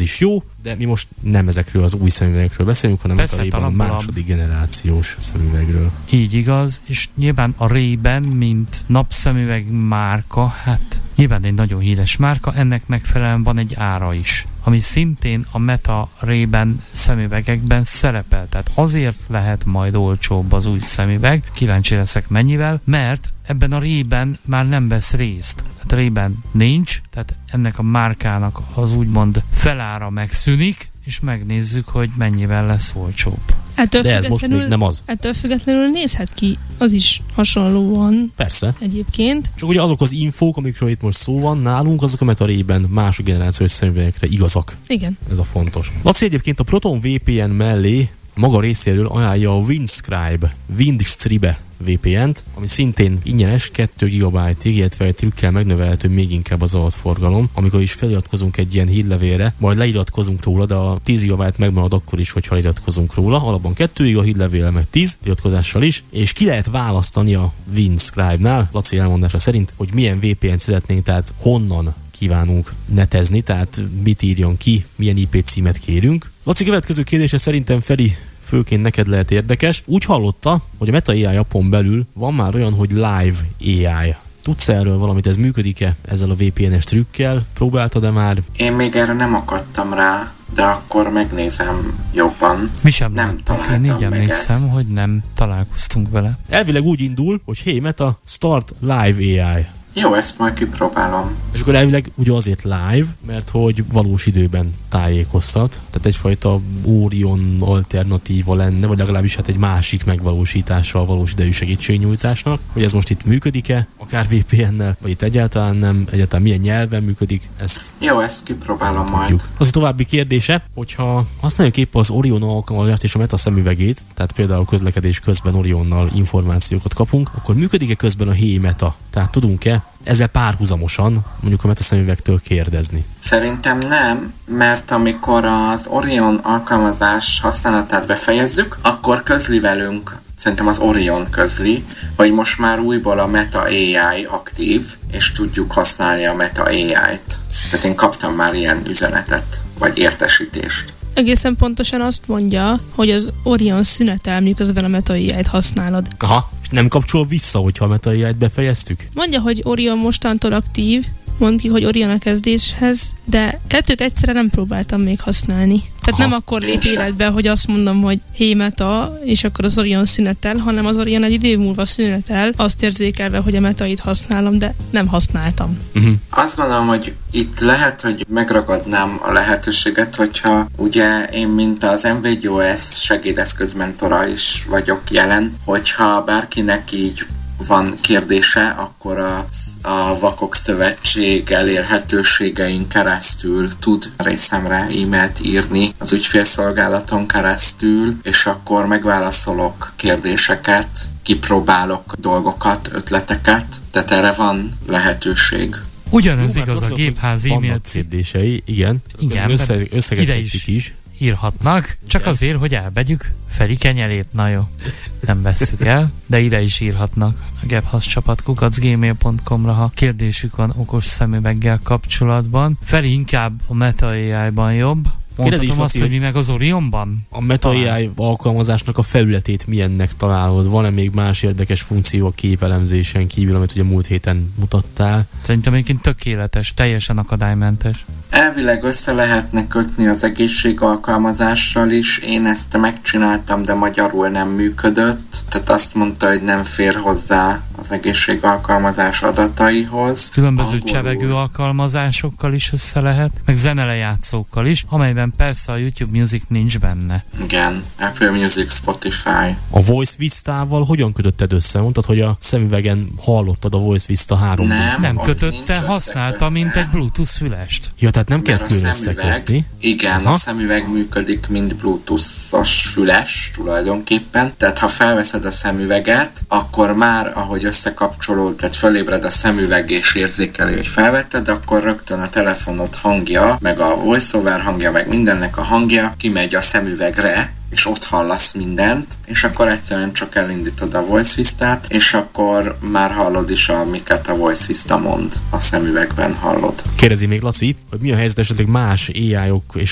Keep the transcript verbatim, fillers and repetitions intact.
is jó, de mi most nem ezekről az új szemüvegekről beszélünk, hanem Persze, a Ray-Ban a második generációs szemüvegről. Így igaz, és nyilván a Ray-Ban, mint napszemüveg márka, hát nyilván egy nagyon híres márka, ennek megfelelően van egy ára is, ami szintén a Meta Ray-Ban szemüvegekben szerepel. Tehát azért lehet majd olcsóbb az új szemüveg, kíváncsi leszek mennyivel, mert ebben a Ray-Ban már nem vesz részt. Tehát Ray-Ban nincs, tehát ennek a márkának az úgymond felára megszűnik, és megnézzük, hogy mennyivel lesz olcsóbb. Ettől De ez most még nem az. Ettől függetlenül nézhet ki, az is hasonlóan. Persze. Egyébként. Csak ugye azok az infók, amikről itt most szó van nálunk, azok a Meta Ray-Ban második generációs szemüvegekre igazak. Igen. Ez a fontos. Laci egyébként a Proton vé pé en mellé maga részéről ajánlja a Windscribe, Windscribe vé pé en-t, ami szintén ingyenes, két gigabyte-ig, illetve egy trükkel megnövelhető még inkább az adatforgalom, amikor is feliratkozunk egy ilyen hírlevélre, majd leiratkozunk róla, de a tíz gigabyte megmarad akkor is, hogyha leiratkozunk róla. Alapban kettő giga hírlevél, meg tíz iratkozással is, és ki lehet választani a Windscribe-nál, Laci elmondása szerint, hogy milyen vé pé en-t szeretnénk, tehát honnan kívánunk netezni, tehát mit írjon ki, milyen i pé címet kérünk. Laci, következő kérdése szerintem Feri főként neked lehet érdekes. Úgy hallotta, hogy a Meta á i appon belül van már olyan, hogy Live á i. Tudsz erről valamit, ez működik-e ezzel a vé pé en-es trükkel? Próbáltad-e már? Én még erre nem akadtam rá, de akkor megnézem jobban. Mi sem nem láttuk. találtam Én így meg emlékszem, ezt. hogy nem találkoztunk vele. Elvileg úgy indul, hogy hey Meta, start Live á i. Jó, ezt majd kipróbálom. És akkor elvileg ugye azért live, mert hogy valós időben tájékoztat. Tehát egyfajta Orion alternatíva lenne, vagy legalábbis hát egy másik megvalósítása a valós idejű segítségnyújtásnak. Hogy ez most itt működik-e, akár vé pé en-nel, vagy itt egyáltalán nem, egyáltalán milyen nyelven működik, ezt Jó, ezt kipróbálom majd. tudjuk. Az a további kérdése, hogyha használjuk épp az Orion alkalmazást és a Meta szemüvegét, tehát például közlekedés közben Orionnal információkat kapunk, akkor működik-e közben a Hey Meta? Tehát tudunk-e ezzel párhuzamosan mondjuk a Meta szemüvegtől kérdezni? Szerintem nem, mert amikor az Orion alkalmazás használatát befejezzük, akkor közli velünk, szerintem az Orion közli, hogy most már újból a Meta á i aktív, és tudjuk használni a Meta á i-t. Tehát én kaptam már ilyen üzenetet, vagy értesítést. Egészen pontosan azt mondja, hogy az Orion szünetel, miközben a Meta á i-t használod. Aha, és nem kapcsol vissza, hogyha a Meta á i-t befejeztük? Mondja, hogy Orion mostantól aktív, mond ki, hogy Orion a kezdéshez, de kettőt egyszerre nem próbáltam még használni. Tehát Aha, nem akkor lép életbe, hogy azt mondom, hogy hey Meta, és akkor az Orion szünetel, hanem az Orion egy idő múlva szünetel, azt érzékelve, hogy a Meta-it használom, de nem használtam. Uh-huh. Azt gondolom, hogy itt lehet, hogy megragadnám a lehetőséget, hogyha ugye én, mint az em vé gé o es segédeszközmentora is vagyok jelen, hogyha bárkinek így van kérdése, akkor a, a Vakok Szövetség elérhetőségein keresztül tud részemre e-mailt írni az ügyfélszolgálaton keresztül, és akkor megválaszolok kérdéseket, kipróbálok dolgokat, ötleteket, tehát erre van lehetőség. Ugyanez Jó, igaz a gépház e-mail kérdései, igen. Igen, össze, összegezhetjük is. is. Írhatnak, csak igen. Azért, hogy elvegyük Feri kenyerét. Na jó, nem vesszük el, de ide is írhatnak a gephasz kukac gmail pont com-ra, ha kérdésük van okos szemüveggel kapcsolatban. Feri inkább a Meta á i-ban jobb. Mondhatom azt, hogy mi meg az Orionban? A Meta á i alkalmazásnak a felületét milyennek találod? Van-e még más érdekes funkció a képelemzésen kívül, amit ugye múlt héten mutattál? Szerintem egyébként tökéletes, teljesen akadálymentes. Elvileg össze lehetne kötni az egészségalkalmazással is. Én ezt megcsináltam, de magyarul nem működött. Tehát azt mondta, hogy nem fér hozzá az egészségalkalmazás adataihoz. Különböző Angolul. csevegő alkalmazásokkal is össze lehet, meg zenelejátszókkal is, amelyben persze a YouTube Music nincs benne. Igen, Apple Music, Spotify. A Voice Vista-val hogyan kötötted össze? Mondtad, hogy a szemüvegen hallottad a Voice Vista három dé. Nem, Nem ott kötötte, nincs használta, mint egy Bluetooth fülest. Ja, tehát nem kell Mert külön a szemüveg, összekötni. igen, Aha. a szemüveg működik, mint Bluetooth-os füles tulajdonképpen. Tehát ha felveszed a szemüveget, akkor már, ahogy összekapcsolód, tehát fölébred a szemüveg és érzékeli, hogy felvetted, akkor rögtön a telefonod hangja, meg a voiceover hangja, meg mindennek a hangja kimegy a szemüvegre, és ott hallasz mindent, és akkor egyszerűen csak elindítod a Voice Vista-t, és akkor már hallod is, amiket a Voice Vista mond, a szemüvegben hallod. Kérdezi még Laci, hogy mi a helyzet esetleg más á i-ok és